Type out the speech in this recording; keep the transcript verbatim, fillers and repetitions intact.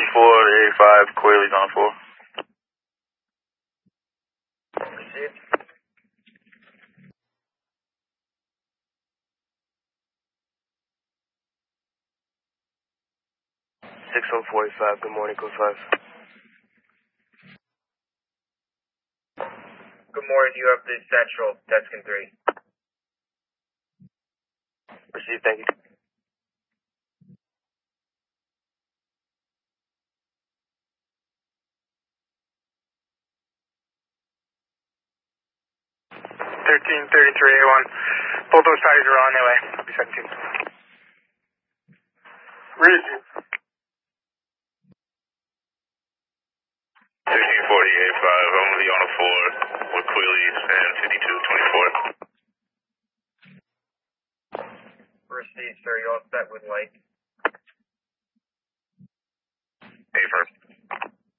four, eight five, Quailey's on four. Received. six oh forty-five, good morning, code five. Good morning, you have the Central, Deskin three. Received, thank you. thirteen thirty-three A one. Both those parties are on their way. I'll be seventeen. Read. sixteen forty-eight five, I'm going to be on a four with Quillies and fifty-two twenty-four. Received, sir, you all set with light?